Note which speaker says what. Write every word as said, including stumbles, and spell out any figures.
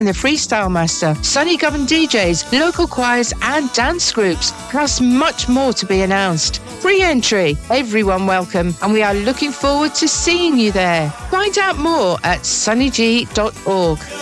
Speaker 1: the Freestyle Master, Sunny Govan D Js, local choirs and dance groups, plus much more to be announced. Free entry, everyone welcome, and we are looking forward to seeing you there. Find out more at sunny g dot org.